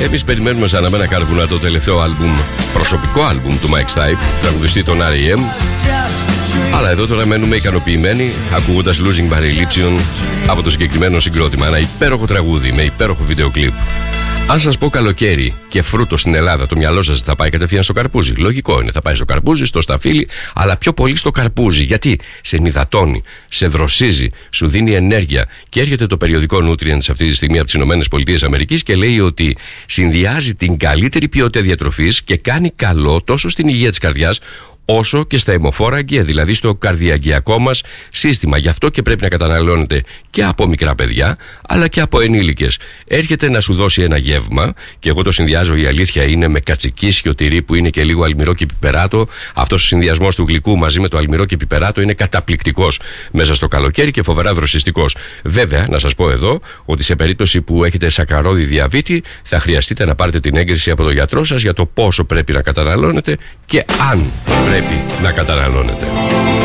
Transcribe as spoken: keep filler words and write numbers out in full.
Εμείς περιμένουμε σαν αμένα κάρβουνα το τελευταίο άλμπουμ, προσωπικό άλμπουμ του Mike Stipe, τραγουδιστή των αρ ι εμ. Αλλά εδώ τώρα μένουμε ικανοποιημένοι ακούγοντας Losing My Religion από το συγκεκριμένο συγκρότημα. Ένα υπέροχο τραγούδι με υπέροχο βίντεο κλιπ. Αν σας πω καλοκαίρι και φρούτο στην Ελλάδα, το μυαλό σας θα πάει κατευθείαν στο καρπούζι. Λογικό είναι, θα πάει στο καρπούζι, στο σταφύλι, αλλά πιο πολύ στο καρπούζι. Γιατί σε νυδατώνει, σε δροσίζει, σου δίνει ενέργεια. Και έρχεται το περιοδικό Nutrients αυτή τη στιγμή από τις ΗΠΑ και λέει ότι συνδυάζει την καλύτερη ποιότητα διατροφής και κάνει καλό τόσο στην υγεία της καρδιάς, όσο και στα αιμοφόρα αγκαία, δηλαδή στο καρδιαγγειακό μας σύστημα. Γι' αυτό και πρέπει να καταναλώνεται και από μικρά παιδιά, αλλά και από ενήλικες. Έρχεται να σου δώσει ένα γεύμα, και εγώ το συνδυάζω, η αλήθεια είναι, με κατσικίσιο τυρί που είναι και λίγο αλμυρό και πιπεράτο. Αυτός ο συνδυασμός του γλυκού μαζί με το αλμυρό και πιπεράτο είναι καταπληκτικός μέσα στο καλοκαίρι και φοβερά δροσιστικός. Βέβαια, να σας πω εδώ ότι σε περίπτωση που έχετε σακαρώδη διαβήτη, θα χρειαστείτε να πάρετε την έγκριση από τον γιατρό σας για το πόσο πρέπει να καταναλώνετε και αν πρέπει να καταναλώνετε.